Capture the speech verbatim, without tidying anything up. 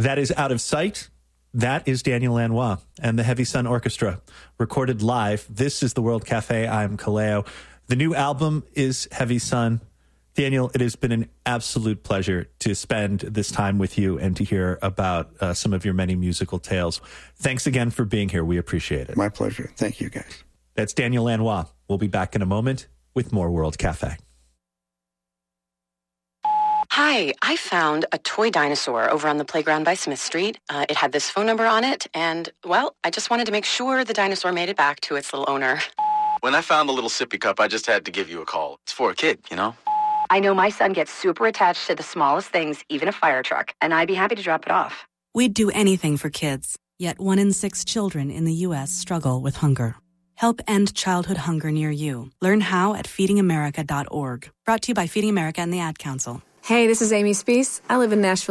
That is Out of Sight. That is Daniel Lanois and the Heavy Sun Orchestra, recorded live. This is the World Cafe. I'm Kaleo. The new album is Heavy Sun. Daniel, it has been an absolute pleasure to spend this time with you and to hear about uh, some of your many musical tales. Thanks again for being here. We appreciate it. My pleasure. Thank you, guys. That's Daniel Lanois. We'll be back in a moment with more World Cafe. Hi, I found a toy dinosaur over on the playground by Smith Street. Uh, it had this phone number on it, and, well, I just wanted to make sure the dinosaur made it back to its little owner. When I found the little sippy cup, I just had to give you a call. It's for a kid, you know? I know my son gets super attached to the smallest things, even a fire truck, and I'd be happy to drop it off. We'd do anything for kids, yet one in six children in the U S struggle with hunger. Help end childhood hunger near you. Learn how at feeding america dot org. Brought to you by Feeding America and the Ad Council. Hey, this is Amy Speece. I live in Nashville.